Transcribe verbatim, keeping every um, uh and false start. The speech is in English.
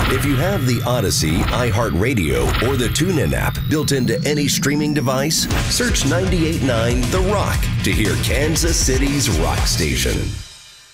If you have the Odyssey, iHeartRadio, or the TuneIn app built into any streaming device, search ninety-eight point nine The Rock to hear Kansas City's rock station.